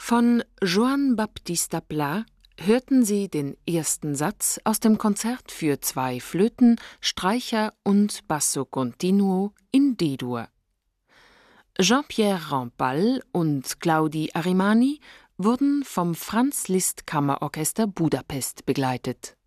Von Joan Baptista Pla hörten Sie den ersten Satz aus dem Konzert für 2 Flöten, Streicher und Basso Continuo in D-Dur. Jean-Pierre Rampal und Claudi Arimani wurden vom Franz Liszt Kammerorchester Budapest begleitet.